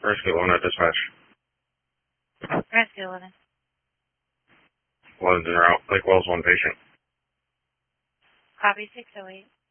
Rescue 1 at dispatch. Rescue 11. 11's en route. Lake Wells 1 patient. Copy 608.